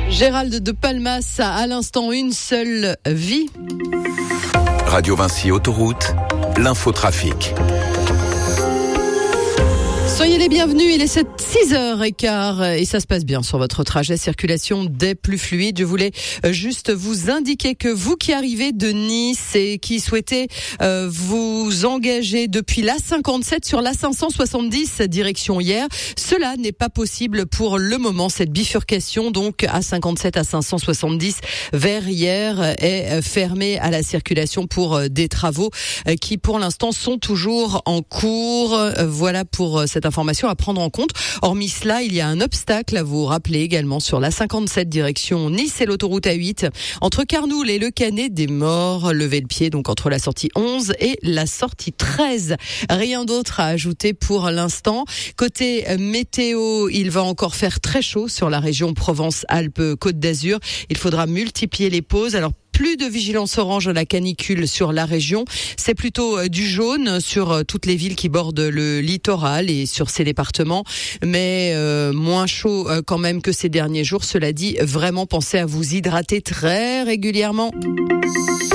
Gérald de Palmas a à l'instant une seule vie. Radio Vinci Autoroute, l'infotrafic. Soyez les bienvenus, il est 6h15 et ça se passe bien sur votre trajet. Circulation des plus fluides. Je voulais juste vous indiquer que vous qui arrivez de Nice et qui souhaitez vous engager depuis l'A57 sur l'A570 direction Hyères, cela n'est pas possible pour le moment. Cette bifurcation donc A57 à 570 vers Hyères est fermée à la circulation pour des travaux qui pour l'instant sont toujours en cours. Voilà pour cette information à prendre en compte. Hormis cela, il y a un obstacle à vous rappeler également sur la 57 direction Nice et l'autoroute A8 entre Carnoul et Le Canet, des morts. Levez le pied donc entre la sortie 11 et la sortie 13. Rien d'autre à ajouter pour l'instant. Côté météo, il va encore faire très chaud sur la région Provence-Alpes-Côte d'Azur. Il faudra multiplier les pauses. Alors plus de vigilance orange à la canicule sur la région. C'est plutôt du jaune sur toutes les villes qui bordent le littoral et sur ces départements. Mais moins chaud quand même que ces derniers jours. Cela dit, vraiment pensez à vous hydrater très régulièrement.